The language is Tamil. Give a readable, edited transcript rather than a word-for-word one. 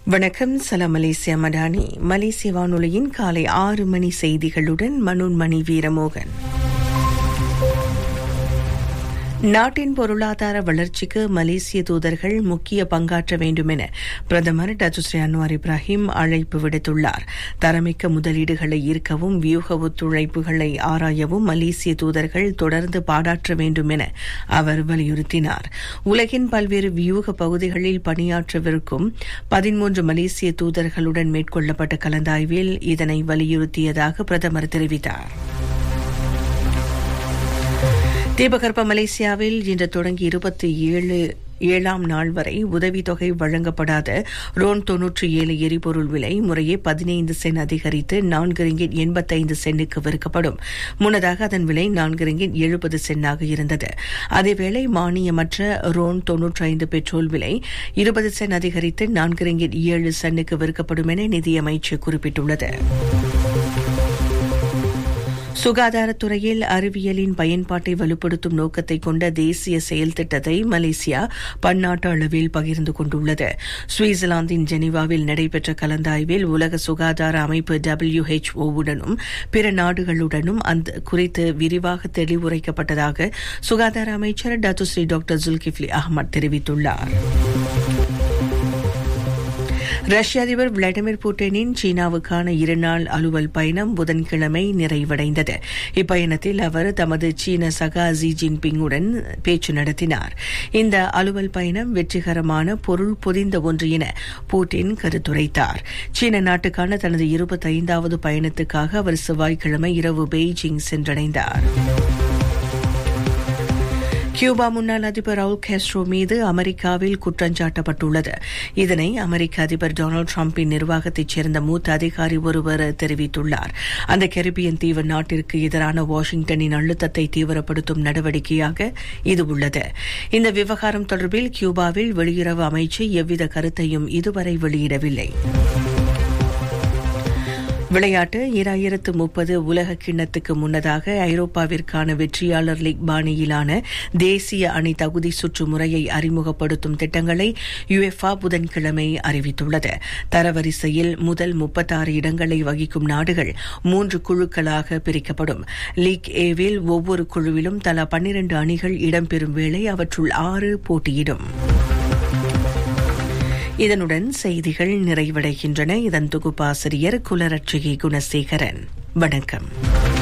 வணக்கம். சலாம் மலேசியா மடானி. மலேசிய வானொலியின் காலை 6 மணி செய்திகளுடன் மனோன்மணி வீரமோகன். நாட்டின் பொருளாதார வளர்ச்சிக்கு மலேசிய தூதர்கள் முக்கிய பங்காற்ற வேண்டும் என பிரதமர் டத்துஸ்ரீ அன்வார் இப்ராஹிம் அழைப்பு விடுத்துள்ளார். தரமிக்க முதலீடுகளை ஈர்க்கவும் வியூக ஒத்துழைப்புகளை ஆராயவும் மலேசிய தூதர்கள் தொடர்ந்து பாடாற்ற வேண்டும் என அவர் வலியுறுத்தினார். உலகின் பல்வேறு வியூக பகுதிகளில் பணியாற்றவிருக்கும் 13 மலேசிய தூதர்களுடன் மேற்கொள்ளப்பட்ட கலந்தாய்வில் இதனை வலியுறுத்தியதாக பிரதமர் தெரிவித்தார். தீபகற்ப மலேசியாவில் இன்று தொடங்கி 27ஆம் நாள் வரை உதவித்தொகை வழங்கப்படாத ரோன் 97 எரிபொருள் விலை முறையே 15 சென்ட் அதிகரித்து 4 ரிங்கிட் 85 சென்ட்டுக்கு விற்கப்படும். முன்னதாக அதன் விலை 4 ரிங்கிட் 70 சென்டாக இருந்தது. அதேவேளை மானியமற்ற ரோன் 95 பெட்ரோல் விலை 20 சென்ட் அதிகரித்து 4 ரிங்கிட் 7 சென்ட்டுக்கு விற்கப்படும் என நிதியமைச்சு குறிப்பிட்டுள்ளது. சுகாதாரத்துறையில் அறிவியலின் பயன்பாட்டை வலுப்படுத்தும் நோக்கத்தை கொண்ட தேசிய செயல் திட்டத்தை மலேசியா பன்னாட்டு அளவில் பகிர்ந்து கொண்டுள்ளது. சுவிட்சர்லாந்தின் ஜெனீவாவில் நடைபெற்ற கலந்தாய்வில் உலக சுகாதார அமைப்பு WHO-உடனும் பிற நாடுகளுடனும் அந்த குறித்து விரிவாக தெளிவுரைக்கப்பட்டதாக சுகாதார அமைச்சர் டத்துஸ்ரீ டாக்டர் ஜுல்கிஃப்லி அஹ்மத் தெரிவித்துள்ளார். ரஷ்ய அதிபர் விளாடிமிர் புட்டினின் சீனாவுக்கான 2 நாள் அலுவல் பயணம் புதன்கிழமை நிறைவடைந்தது. இப்பயணத்தில் அவர் தமது சீன சகா ஜி ஜின்பிங்குடன் பேச்சு நடத்தினார். இந்த அலுவல் பயணம் வெற்றிகரமான பொருள் பொதிந்த ஒன்று என புட்டின் கருத்துரைத்தார். சீன நாட்டுக்கான தனது 25வது பயணத்துக்காக அவர் செவ்வாய்க்கிழமை இரவு பெய்ஜிங் சென்றடைந்தார். கியூபா முன்னாள் அதிபர் ரவுல் காஸ்ட்ரோ மீது அமெரிக்காவில் குற்றஞ்சாட்டப்பட்டுள்ளது. இதனை அமெரிக்க அதிபர் டொனால்டு டிரம்பின் நிர்வாகத்தைச் சேர்ந்த மூத்த அதிகாரி ஒருவர் தெரிவித்துள்ளார். அந்த கரிபியன் தீவு நாட்டிற்கு எதிரான வாஷிங்டனின் அழுத்தத்தை தீவிரப்படுத்தும் நடவடிக்கையாக இது உள்ளது. இந்த விவகாரம் தொடர்பில் கியூபாவில் வெளியுறவு அமைச்சு எவ்வித கருத்தையும் இதுவரை வெளியிடவில்லை. விளையாட்டு 2030 உலக கிண்ணத்துக்கு முன்னதாக ஐரோப்பாவிற்கான வெற்றியாளர் லீக் பாணியிலான தேசிய அணி தகுதி சுற்று முறையை அறிமுகப்படுத்தும் திட்டங்களை யுஎஃபா புதன்கிழமை அறிவித்துள்ளது. தரவரிசையில் முதல் 36 இடங்களை வகிக்கும் நாடுகள் 3 குழுக்களாக பிரிக்கப்படும். லீக் ஏவில் ஒவ்வொரு குழுவிலும் தலா 12 அணிகள் இடம்பெறும் வேளை அவற்றுள் 6 போட்டியிடும். இதனுடன் செய்திகள் நிறைவடைகின்றன. இதன் தொகுப்பாசிரியர் குலரட்சிகை குணசேகரன். வணக்கம்.